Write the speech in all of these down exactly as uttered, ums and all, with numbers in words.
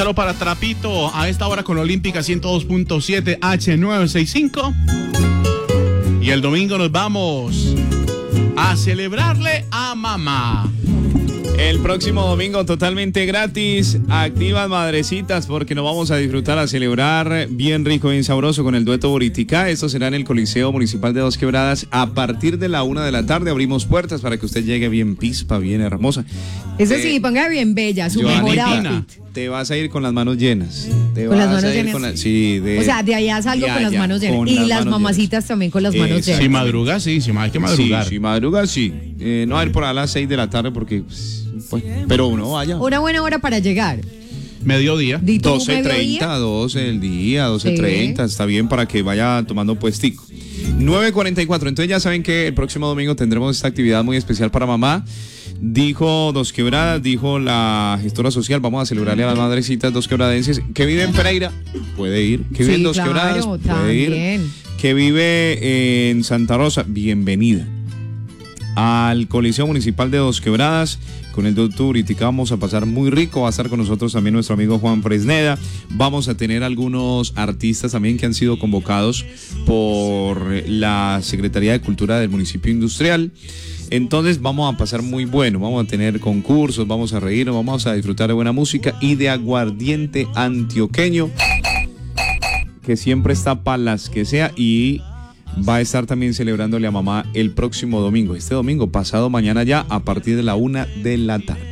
saludo para Trapito a esta hora con Olímpica ciento dos punto siete H nueve sesenta y cinco. Y el domingo nos vamos a celebrarle a mamá. El próximo domingo totalmente gratis, activas madrecitas porque nos vamos a disfrutar, a celebrar bien rico, bien sabroso con el dueto Buriticá. Esto será en el Coliseo Municipal de Dos Quebradas a partir de la una de la tarde. Abrimos puertas para que usted llegue bien pispa, bien hermosa. Eso eh, sí, ponga bien bella, su mejor outfit. Te vas a ir con las manos llenas. Te con vas las manos a ir llenas. Con la, sí, de, o sea, de allá salgo de con las allá, manos llenas. Y las las mamacitas llenas. también con las manos Exacto. llenas. Si madruga, sí, si hay que madrugar. Sí, si madruga, sí. Eh, no va a ir por a las seis de la tarde porque... Pues, pero uno vaya. Una buena hora para llegar. Mediodía. doce treinta, doce del día, doce treinta, sí. Está bien para que vaya tomando puestico. nueve cuarenta y cuatro, entonces ya saben que el próximo domingo tendremos esta actividad muy especial para mamá. Dijo Dos Quebradas, dijo la gestora social, vamos a celebrarle a las madrecitas dos quebradenses que vive en Pereira, puede ir. Que vive sí, en Dos claro, Quebradas, puede también. ir. Que vive en Santa Rosa, bienvenida al Coliseo Municipal de Dos Quebradas. Con el doctor Buriticá vamos a pasar muy rico. Va a estar con nosotros también nuestro amigo Juan Fresneda. Vamos a tener algunos artistas también que han sido convocados por la Secretaría de Cultura del municipio industrial. Entonces vamos a pasar muy bueno. Vamos a tener concursos, vamos a reírnos, vamos a disfrutar de buena música y de aguardiente antioqueño, que siempre está para las que sea, y va a estar también celebrándole a mamá el próximo domingo, este domingo, pasado mañana ya, a partir de la una de la tarde.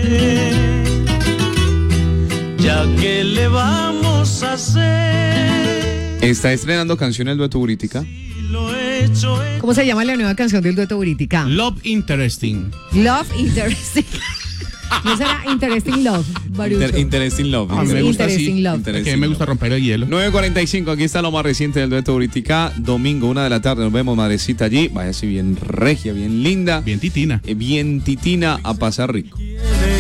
Ya que le vamos a hacer. Está estrenando canción el dueto Buriticá. ¿Cómo se llama la nueva canción del dueto Buriticá? Love Interesting. Love Interesting. ¿No será Interesting Love, Barucho? Inter- interesting Love. A mí me gusta Interesting así. Love. Es que a mí me gusta romper el hielo. nueve cuarenta y cinco, aquí está lo más reciente del dueto Buriticá. Domingo, una de la tarde, nos vemos, madrecita, allí. Vaya así bien regia, bien linda. Bien titina. Eh, Bien titina, a pasar rico.